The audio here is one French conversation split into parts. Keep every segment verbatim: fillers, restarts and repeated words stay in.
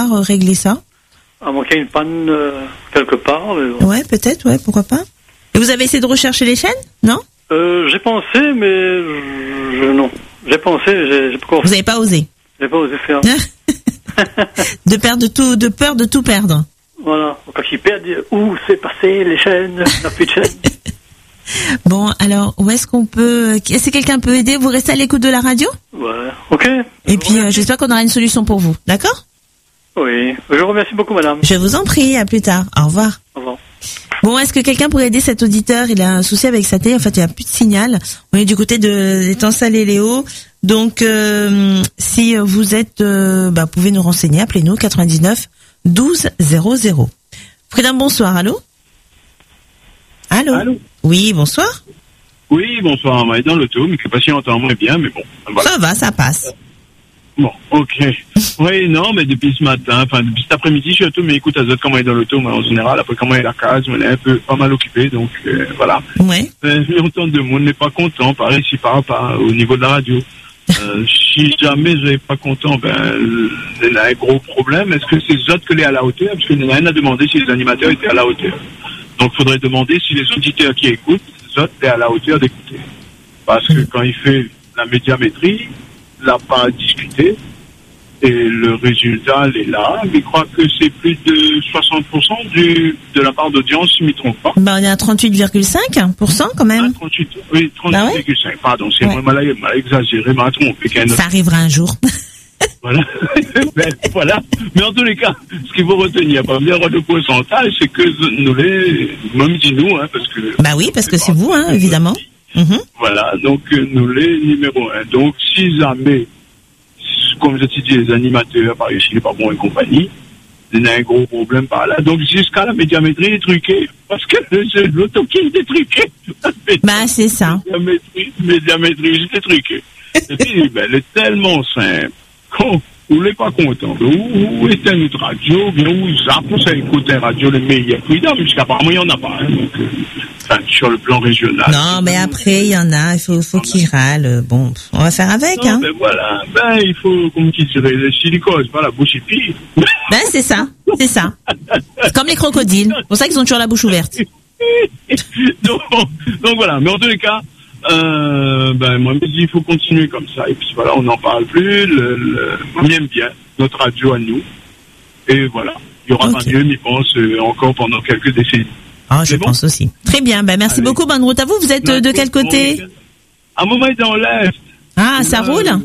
pouvoir euh, régler ça. À moins qu'il y ait une panne euh, quelque part. Mais bon. Ouais, peut-être, ouais, pourquoi pas. Et vous avez essayé de rechercher les chaînes, non? Euh, j'ai pensé, mais je, je- non. J'ai pensé, j'ai, j'ai pas encore- Vous n'avez pas osé. j'ai pas osé faire. De perdre tout, de peur de tout perdre. Voilà. Quand ils perdent, où c'est passé les chaînes, la plus de chaînes. Bon, alors, où est-ce qu'on peut... Est-ce que quelqu'un peut aider? Vous restez à l'écoute de la radio? Ouais. Ok. Et puis, euh, j'espère qu'on aura une solution pour vous. D'accord? Oui. Je vous remercie beaucoup, madame. Je vous en prie, à plus tard. Au revoir. Au revoir. Bon, est-ce que quelqu'un pourrait aider cet auditeur? Il a un souci avec sa télé. En fait, il n'y a plus de signal. On est du côté de l'étang Salé-Léo. Donc, euh, si vous êtes... Euh, bah, vous pouvez nous renseigner. Appelez-nous quatre-vingt-dix-neuf douze zéro zéro. Prédame, bonsoir. Allô? Allô? Allô? Oui, bonsoir. Oui, bonsoir, on est dans l'auto, mais que pas si longtemps moins bien, mais bon. Voilà. Ça va, ça passe. Bon, ok. Oui, non, mais depuis ce matin, enfin, depuis cet après-midi, je suis à tout, mais écoute, à Zot, comment est dans l'auto, moi, en général, après, comment est la case, on est un peu pas mal occupé, donc, euh, voilà. Ouais. Euh, longtemps de monde n'est pas content, pareil, si par pas au niveau de la radio. Euh, si jamais je n'avais pas content, ben, il y a un gros problème. Est-ce que c'est Zot que est à la hauteur? Parce qu'il n'y a rien à demander si les animateurs étaient à la hauteur. Donc, il faudrait demander si les auditeurs qui écoutent, Zot est à la hauteur d'écouter. Parce que quand il fait la médiamétrie, il n'a pas à discuter. Et le résultat, il est là. Mais je crois que c'est plus de soixante pour cent du, de la part d'audience, si je ne m'y trompe pas. Bah, on est à trente-huit virgule cinq pour cent quand même. Ah, trente-huit, oui, trente-huit virgule cinq. Bah ouais. Pardon, c'est Ouais. moi mal, mal exagéré, m'a trompé. Qu'un autre. Ça arrivera un jour. Voilà. Ben, voilà. Mais en tous les cas, ce qu'il faut retenir, pas bien le pourcentage, c'est que nous les, même dit nous, hein, parce que. Bah oui, parce que c'est vous, hein, évidemment. Mhm. Voilà. Donc, euh, nous les numéro un. Donc, si jamais, comme je t'ai dit, les animateurs, par ici, pas bon et compagnie, il y a un gros problème par là. Donc, jusqu'à la médiamétrie est truquée. Parce que c'est l'auto qui est truqué. Bah, c'est ça. Médiamétrie, médiamétrie, c'est truqué. Et puis, ben, elle est tellement simple. Quand vous n'êtes pas content, où, où est notre radio, bien où zappe, ça écoute un radio le meilleur prudent, puisqu'apparemment il n'y en a pas, hein, donc, euh, enfin, sur le plan régional. Non, mais après, il y en a, il faut, faut qu'ils râlent. Bon, on va faire avec, non, hein. ben voilà, ben il faut, comme qui dirait, le silicose, pas la bouche épie. Ben, c'est ça, c'est ça. C'est comme les crocodiles. C'est pour ça qu'ils ont toujours la bouche ouverte. donc, donc voilà, mais en tous les cas, Euh, ben moi je me dis il faut continuer comme ça et puis voilà on n'en parle plus le, le, on aime bien notre radio à nous et voilà il y aura Okay. pas mieux je pense euh, encore pendant quelques décennies. Ah, je C'est bon? pense aussi. Très bien, ben merci Allez. beaucoup, bonne route à vous. Vous êtes euh, de quel côté? À moment dans l'est. Ah, ça Là, roule?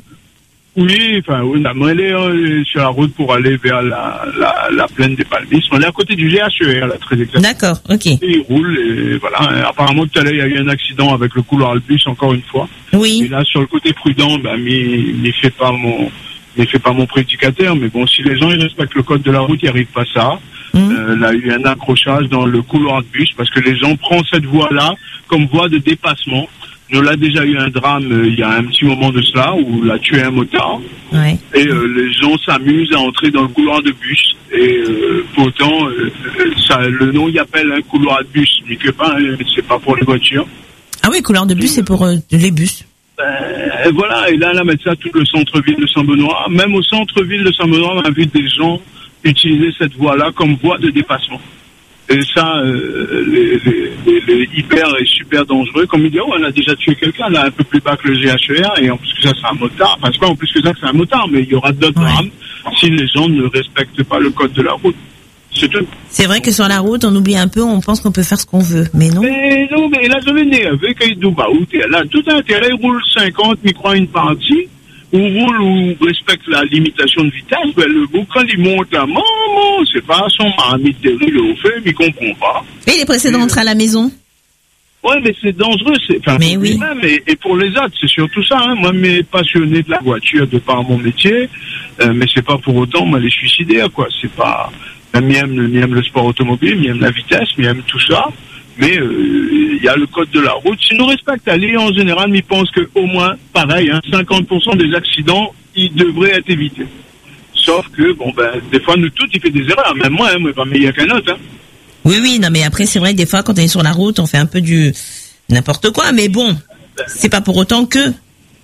Oui, enfin oui, on est euh, sur la route pour aller vers la, la, la plaine des Palmistes. On est à côté du G H E R là très exactement. D'accord, ok. Et il roule et voilà. Apparemment tout à l'heure il y a eu un accident avec le couloir de bus encore une fois. Et Oui, là, sur le côté prudent, ben, m'y fait pas mon, m'y fait pas mon prédicateur, mais bon, si les gens, ils respectent le code de la route, il arrive pas ça. Mmh. Euh, là, il y a eu un accrochage dans le couloir de bus parce que les gens prennent cette voie-là comme voie de dépassement. Nous, là, déjà eu un drame, euh, il y a un petit moment de cela, où il a tué un motard. ouais. Et euh, les gens s'amusent à entrer dans le couloir de bus. Et euh, pourtant, euh, ça, le nom y appelle un couloir de bus, mais que pas, hein, c'est pas pour les voitures. Ah oui, couleur de bus, c'est pour euh, les bus. Euh, et voilà, et là, là, mettre ça tout le centre-ville de Saint-Benoît. Même au centre-ville de Saint-Benoît, on a vu des gens utiliser cette voie-là comme voie de dépassement. Et ça, euh, les, les, les, les hyper et super dangereux. Comme il dit, oh, on a déjà tué quelqu'un, là, un peu plus bas que le G H E R, et en plus que ça, c'est un motard. Enfin, c'est pas en plus que ça, c'est un motard, mais il y aura d'autres Ouais. drames si les gens ne respectent pas le code de la route. C'est tout. C'est vrai que sur la route, on oublie un peu, on pense qu'on peut faire ce qu'on veut, mais non. Mais non, mais là, je l'ai avec un Duba, où t'es là, tout intérêt, roule cinquante, mais croit une partie, ou roule ou respecte la limitation de vitesse, ben, le beau, quand il monte là, maman, c'est pas son marmite de rue, au fait, mais il comprend pas. Et les précédents rentrent à la maison? Ouais, mais c'est dangereux, c'est, enfin, Mais pour oui. lui-même et, et pour les autres, c'est surtout ça, hein. Moi, mes passionné de la voiture de par mon métier, euh, mais c'est pas pour autant, moi, les suicidaires, quoi, c'est pas, même, il aime, il aime le sport automobile, il aime la vitesse, il aime tout ça. Mais il euh, y a le code de la route. Si nous respectons aller, en général, ils pensent qu'au moins, pareil, hein, cinquante pour cent des accidents, ils devraient être évités. Sauf que, bon, ben, des fois, nous tous, il fait des erreurs. Même moi, hein, moi, pas meilleur qu'un autre. Hein. Oui, oui, non, mais après, c'est vrai que des fois, quand on est sur la route, on fait un peu du n'importe quoi, mais bon, c'est pas pour autant que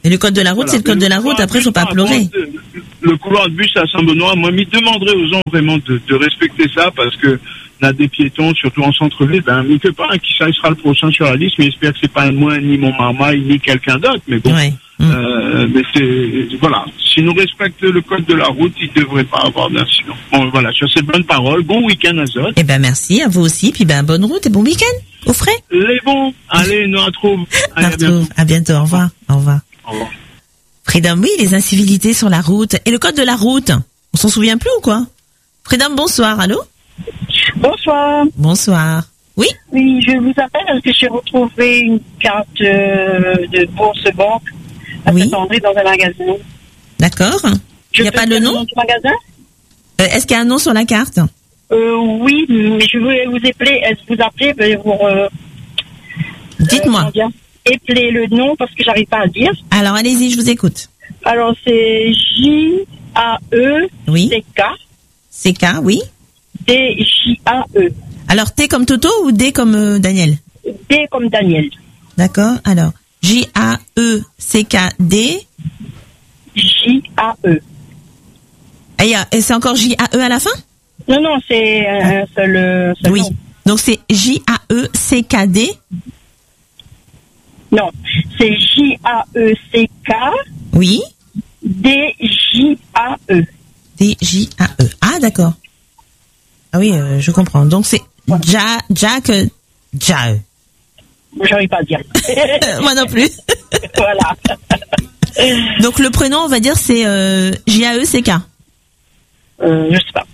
Et le code de la route, voilà. C'est le code de la route. Après, il ne faut pas pleurer. Le couloir de bus à Saint-Benoît, moi, m'y demanderais aux gens vraiment de, de respecter ça parce que on a des piétons, surtout en centre-ville, ben, mais que pas, qui ça, il sera le prochain sur la liste, mais j'espère que c'est pas moi, ni mon marmaille, ni quelqu'un d'autre, mais bon. Ouais. Euh, mais c'est, voilà. Si nous respectons le code de la route, il ne devrait pas avoir d'incident. Bon, voilà. Sur ces bonnes paroles, bon week-end à Zot. Eh ben, merci à vous aussi, puis ben, bonne route et bon week-end. Au frais. Les bons. Allez, nous retrouvons. À bientôt. À bientôt. Au revoir. Au revoir. Au revoir. Freedom, oui, les incivilités sur la route. Et le code de la route, on s'en souvient plus ou quoi? Freedom, bonsoir, allô? Bonsoir. Bonsoir. Oui? Oui, je vous appelle parce que j'ai retrouvé une carte euh, de Bourse Banque à oui. Saint-André dans un magasin. D'accord. Il n'y a pas de nom? nom du magasin euh, Est-ce qu'il y a un nom sur la carte? euh, Oui, mais je voulais vous appeler, est-ce que vous appelez pour... Euh, Dites-moi. Euh, Épeler le nom parce que j'arrive pas à le dire. Alors, allez-y, je vous écoute. Alors, c'est J A E Oui. C K. C K, oui. D J A E. Alors, T comme Toto ou D comme euh, Daniel? D comme Daniel. D'accord. Alors, J A E C K D. J A E. Et, et c'est encore J A E à la fin? Non, non, c'est un euh, seul, seul oui. nom. Donc, c'est J A E C K D. Non, c'est J A E C K. Oui. D J A E. D J A E. Ah, d'accord. Ah oui, euh, je comprends. Donc, c'est Ja, Jack, Ja. J'arrive pas à dire. Moi non plus. Voilà. Donc, le prénom, on va dire, c'est euh, J A E C K. Euh, je sais pas.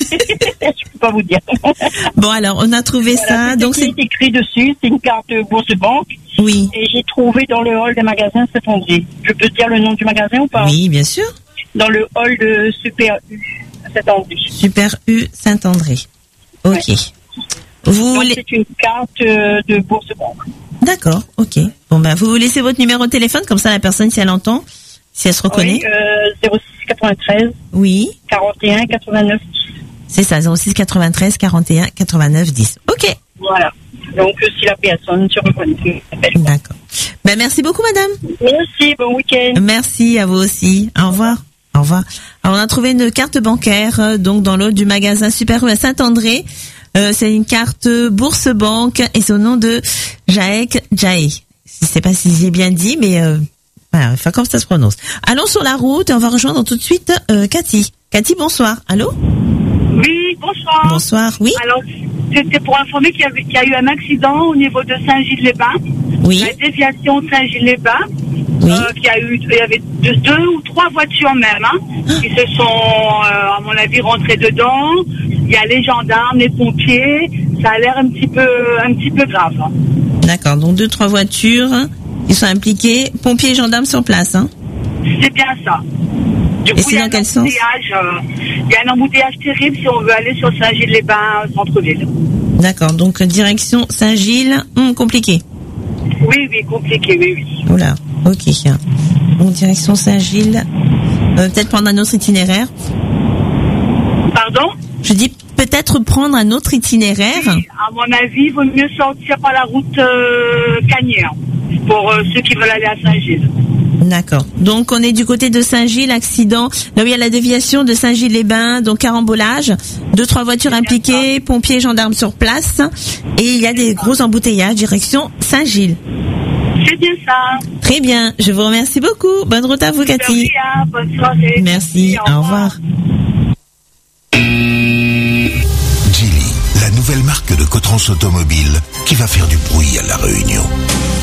Je peux pas vous dire. Bon, alors, on a trouvé voilà, ça. C'est donc c'est écrit dessus, c'est une carte Bourse Banque. Oui. Et j'ai trouvé dans le hall des magasins Saint-André. Je peux dire le nom du magasin ou pas? Oui, bien sûr. Dans le hall de Super U Saint-André. Super U Saint-André. Ok. Ouais. Vous donc, les... c'est une carte de Bourse Banque. D'accord, ok. Bon, ben, vous laissez votre numéro de téléphone, comme ça la personne, si elle entend, si elle se reconnaît. Oui, euh, zéro six quatre-vingt-treize. Oui. quarante et un quatre-vingt-neuf dix. C'est ça, zéro six quatre-vingt-treize quarante et un quatre-vingt-neuf dix. Ok. Voilà. Donc, si la personne se reconnaît. D'accord. Ben, merci beaucoup, madame. Merci, bon week-end. Merci à vous aussi. Au revoir. Au revoir. Alors, on a trouvé une carte bancaire, euh, donc, dans l'autre du magasin Super U à Saint-André. Euh, c'est une carte Bourse Banque et son nom de Jaek Jae. Je sais pas si j'ai bien dit, mais, euh, voilà, enfin, comme ça se prononce. Allons sur la route et on va rejoindre tout de suite, euh, Cathy. Cathy, bonsoir. Allô? Oui, bonsoir. Bonsoir, oui. Alors, c'était pour informer qu'il y, avait, qu'il y a eu un accident au niveau de Saint-Gilles-les-Bains. Oui. La déviation de Saint-Gilles-les-Bains. Oui. Euh, qui a eu, il y avait deux, deux ou trois voitures même, hein, qui se sont, euh, à mon avis, rentrées dedans. Il y a les gendarmes, les pompiers. Ça a l'air un petit peu, un petit peu grave. Hein. D'accord. Donc deux, trois voitures, ils sont impliqués. Pompiers et gendarmes sur place, hein. C'est bien ça. Du et coup, c'est dans quel sens? euh, Il y a un embouteillage terrible si on veut aller sur Saint-Gilles-les-Bains, centre-ville. D'accord. Donc direction Saint-Gilles, hum, compliqué. Oui, oui, compliqué, oui, oui. Oula, ok. Donc direction Saint-Gilles, euh, peut-être prendre un autre itinéraire. Pardon? Je dis peut-être prendre un autre itinéraire. Oui, à mon avis, il vaut mieux sortir par la route euh, Cagnières pour euh, ceux qui veulent aller à Saint-Gilles. D'accord. Donc on est du côté de Saint-Gilles, accident. Là où il y a la déviation de Saint-Gilles-les-Bains, donc carambolage, deux trois voitures impliquées, pompiers, gendarmes sur place, et il y a des gros embouteillages direction Saint-Gilles. C'est bien ça. Très bien. Je vous remercie beaucoup. Bonne route à vous, Cathy. Bien, bonne soirée. Merci. Au revoir. Geely, la nouvelle marque de Cotrans Automobile qui va faire du bruit à La Réunion.